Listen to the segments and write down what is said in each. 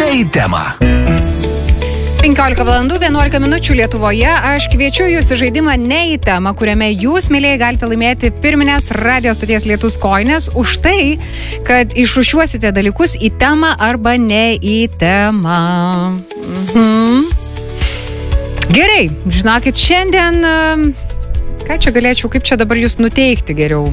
į temą. 15 valandų 11 minučių Lietuvoje. Aš kviečiu jūs į žaidimą Ne į temą, kuriame jūs, mėlyjei, galite laimėti pirminės radio stoties Lietus kojines už tai, kad išrūšiuosite dalykus į temą arba ne į temą. Gerai, žinokit, šiandien... Ką čia galėčiau, kaip čia dabar jūs nuteikti geriau?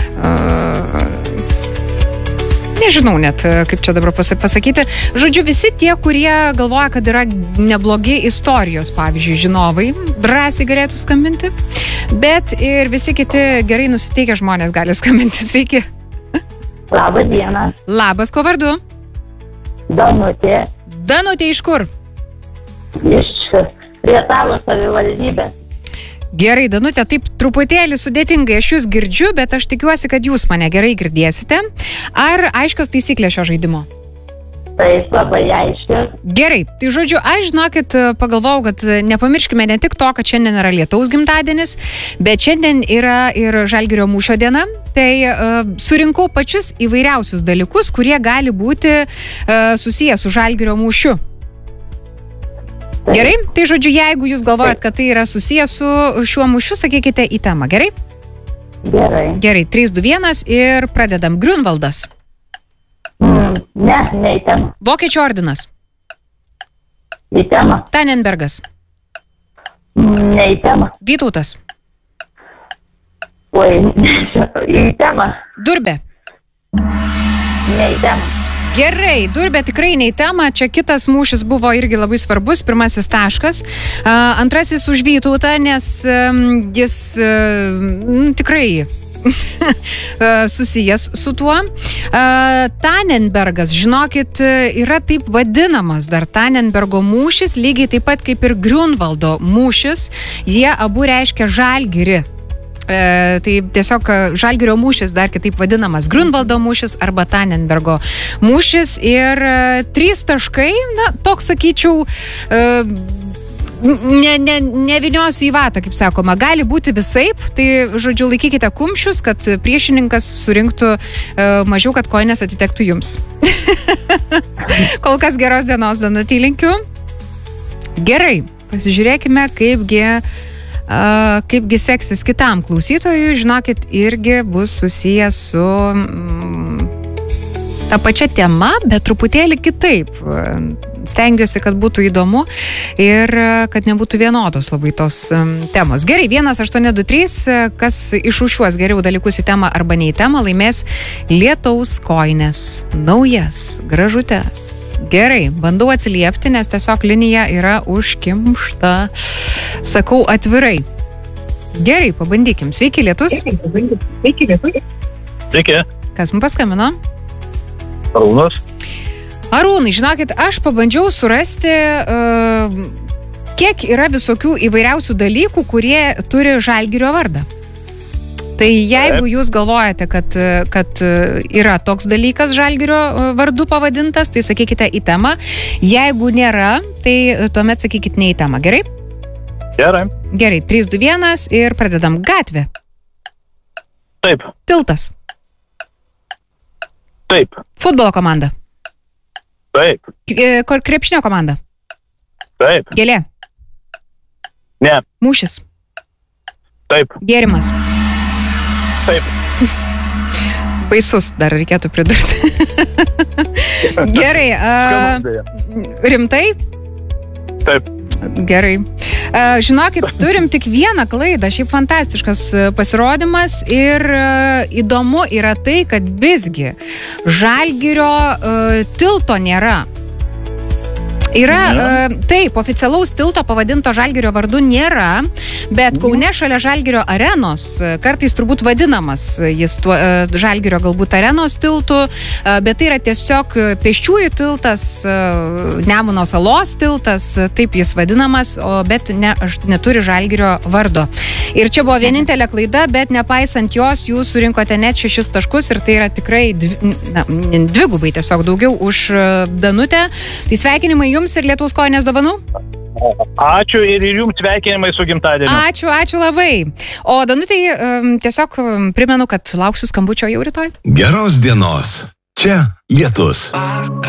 Nežinau net, kaip čia dabar pasakyti. Žodžiu, visi tie, kurie galvoja, kad yra neblogi istorijos, pavyzdžiui, žinovai, drąsiai galėtų skambinti, bet ir visi kiti gerai nusiteikę žmonės gali skambinti. Sveiki. Labą dieną. Labas, kuo vardu? Danutė. Danutė iš kur? Iš Rietavo savivaldybės. Gerai, Danutė, taip truputėlį sudėtingai aš jūs girdžiu, bet aš tikiuosi, kad jūs mane gerai girdėsite. Ar aiškios taisyklės šio žaidimo? Taip, labai aiškios. Gerai, tai žodžiu, aš žinokit, pagalvojau, kad nepamirškime ne tik to, kad šiandien yra Lietaus gimtadienis, bet šiandien yra ir Žalgirio mūšio diena. Tai surinkau pačius įvairiausius dalykus, kurie gali būti susiję su Žalgirio mūšiu. Gerai? Tai žodžiu, jeigu jūs galvojat, kad tai yra susijęs su šiuo mūšiu, sakykite į temą, gerai? Gerai. Gerai, 3, 2, 1 ir pradedam. Grunvaldas. Ne į temą. Vokiečių ordinas. Į temą. Tannenbergas. Ne į temą. Vytautas. Oi, į temą. Durbė. Ne į temą. Gerai, Durbė tikrai ne į temą, čia kitas mūšis buvo irgi labai svarbus, pirmasis taškas, antrasis už Vytautą, nes jis tikrai susijęs su tuo. Tannenbergas, žinokit, yra taip vadinamas dar Tannenbergo mūšis, lygiai taip pat kaip ir Grunvaldo mūšis, jie abu reiškia Žalgirį. Tai tiesiog Žalgirio mūšis dar kitaip vadinamas Grunvaldo mūšis arba Tannenbergo mūšis ir 3 taškai, na, toks sakyčiau, neviniosiu į vatą, kaip sakoma, gali būti visaip, tai žodžiu laikykite kumščius, kad priešininkas surinktų mažiau, kad kojinės atitektų jums. Kol kas geros dienos, Danutė, linkiu. Gerai, pasižiūrėkime, kaipgi seksis kitam klausytojui, žinokit, irgi bus susijęs su ta pačia tema, bet truputėlį kitaip. Stengiuosi, kad būtų įdomu ir kad nebūtų vienodos labai tos temos. Gerai, 1-8-2-3, kas išrūšiuos geriau dalykus į temą arba ne į temą, laimės Lietaus kojines, naujas, gražutes. Gerai, bandau atsiliepti, nes tiesiog linija yra užkimšta. Sakau atvirai. Gerai, pabandykim. Sveiki, Lietus. Sveiki. Kas mums paskambino? Arūnas. Arūnai, žinokit, aš pabandžiau surasti, kiek yra visokių įvairiausių dalykų, kurie turi Žalgirio vardą. Tai jeigu jūs galvojate, kad yra toks dalykas Žalgirio vardu pavadintas, tai sakykite į temą. Jeigu nėra, tai tuomet sakykite ne į temą. Gerai? Gerai. Gerai, 3, 2, 1 ir pradedam. Gatvė. Taip. Tiltas. Taip. Futbolo komanda. Taip. Krepšinio komanda. Taip. Gėlė. Ne. Mūšis. Taip. Gėrimas. Taip. Baisus dar reikėtų pridurti. Gerai. Rimtai? Taip. Gerai. Žinokit, turim tik vieną klaidą, šiaip fantastiškas pasirodymas ir įdomu yra tai, kad visgi Žalgirio tilto nėra. Yra, taip, oficialaus tilto pavadinto Žalgirio vardu nėra, bet Kaune šalia Žalgirio arenos, kartais turbūt vadinamas jis tuo Žalgirio galbūt arenos tiltu, bet tai yra tiesiog pėsčiųjų tiltas, Nemuno salos tiltas, taip jis vadinamas, bet neturi Žalgirio vardo. Ir čia buvo vienintelė klaida, bet nepaisant jos, jūs surinkote net 6 taškus ir tai yra tikrai dvigubai tiesiog daugiau už Danutę. Tai sveikinimai jums ir Lietaus kojinės dovanų. Ačiū ir jums sveikinimai su gimtadieniu. Ačiū labai. O Danutei tiesiog primenu, kad lauksiu skambučio jau rytoj. Geros dienos. Čia Lietus.